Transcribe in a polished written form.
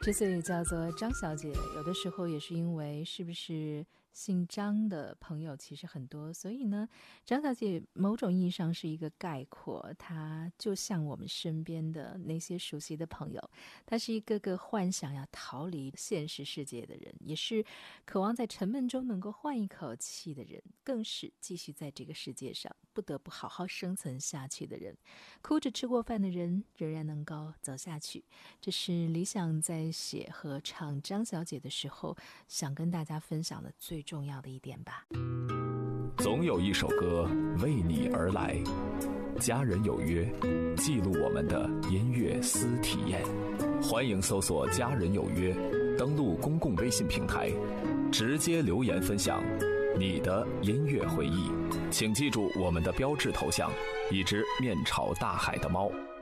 之所以叫做张小姐，有的时候也是因为是不是姓张的朋友其实很多，所以呢，张小姐某种意义上是一个概括，她就像我们身边的那些熟悉的朋友，她是一个个幻想要逃离现实世界的人，也是渴望在沉闷中能够换一口气的人，更是继续在这个世界上不得不好好生存下去的人。哭着吃过饭的人仍然能够走下去，这是理想在写和唱张小姐的时候想跟大家分享的最重要的一点吧。 总有一首歌为你而来，家人有约，记录我们的音乐私体验。欢迎搜索家人有约，登录公共微信平台，直接留言分享你的音乐回忆。请记住我们的标志头像，一只面朝大海的猫。